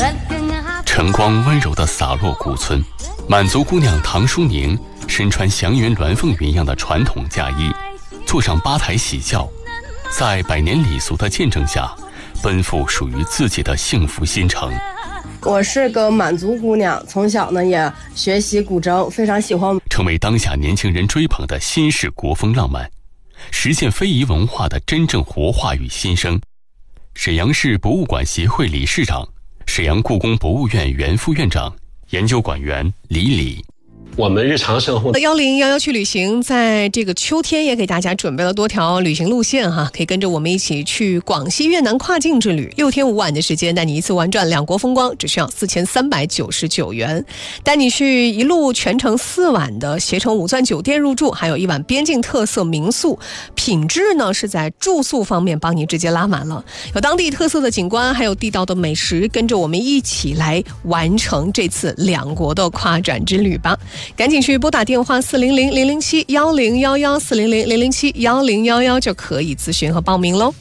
晨光温柔地洒落古村，满族姑娘唐淑宁身穿祥云鸾凤云样的传统嫁衣，坐上八抬喜轿，在百年礼俗的见证下，奔赴属于自己的幸福新城。 我是个满族姑娘，从小呢也学习古筝，非常喜欢， 成为当下年轻人追捧的新式国风浪漫，实现非遗文化的真正活化与新生。沈阳市博物馆协会理事长、沈阳故宫博物院原副院长、研究馆员李李。 我们日常生活 1011去旅行，在这个秋天也给大家准备了多条旅行路线哈，可以跟着我们一起去广西越南跨境之旅，6天5晚的时间，带你一次玩转两国风光，只需要4399元，带你去一路全程4晚的携程5钻酒店入住，还有1晚边境特色民宿，品质呢是在住宿方面帮你直接拉满了，有当地特色的景观，还有地道的美食，跟着我们一起来完成这次两国的跨展之旅吧。赶紧去拨打电话400-007-1011，400-007-1011就可以咨询和报名喽。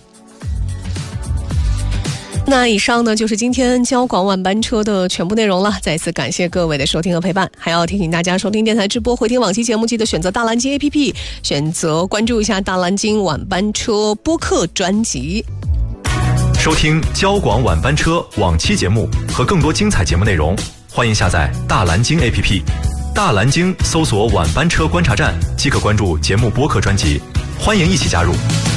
那以上呢就是今天交广晚班车的全部内容了，再次感谢各位的收听和陪伴，还要提醒大家收听电台直播回听往期节目，记得选择大蓝鲸 APP， 选择关注一下大蓝鲸晚班车播客专辑， 收听交广晚班车往期节目和更多精彩节目内容，欢迎下载大蓝鲸 APP。大蓝鲸搜索晚班车观察站即可关注节目播客专辑，欢迎一起加入。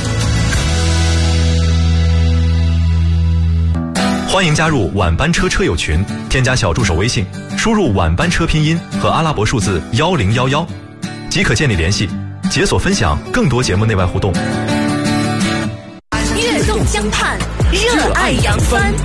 欢迎加入晚班车车友群，添加小助手微信，输入晚班车拼音和阿拉伯数字1011，即可建立联系，解锁分享更多节目内外互动。 跃动江畔，热爱扬帆。